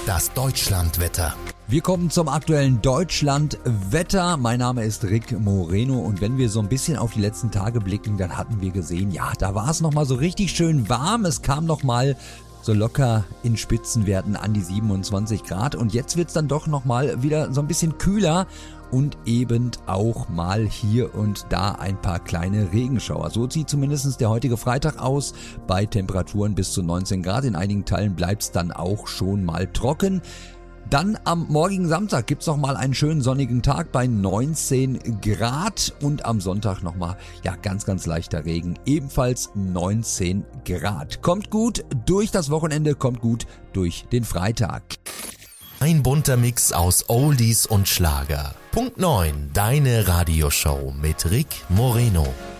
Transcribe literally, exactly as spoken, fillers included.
Das Deutschlandwetter. Wir kommen zum aktuellen Deutschlandwetter. Mein Name ist Rick Moreno und wenn wir so ein bisschen auf die letzten Tage blicken, dann hatten wir gesehen, ja, da war es nochmal so richtig schön warm. Es kam nochmal so locker in Spitzenwerten an die siebenundzwanzig Grad und jetzt wird es dann doch nochmal wieder so ein bisschen kühler und eben auch mal hier und da ein paar kleine Regenschauer. So sieht zumindest der heutige Freitag aus, bei Temperaturen bis zu neunzehn Grad. In einigen Teilen bleibt es dann auch schon mal trocken. Dann am morgigen Samstag gibt's noch mal einen schönen sonnigen Tag bei neunzehn Grad und am Sonntag nochmal, ja, ganz, ganz leichter Regen, ebenfalls neunzehn Grad. Kommt gut durch das Wochenende, kommt gut durch den Freitag. Ein bunter Mix aus Oldies und Schlager. Punkt neun, deine Radioshow mit Rick Moreno.